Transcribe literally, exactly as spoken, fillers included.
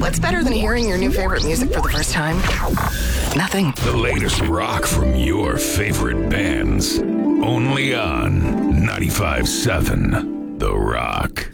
What's better than hearing your new favorite music for the first time? Nothing. The latest rock from your favorite bands. Only on ninety-five seven The Rock.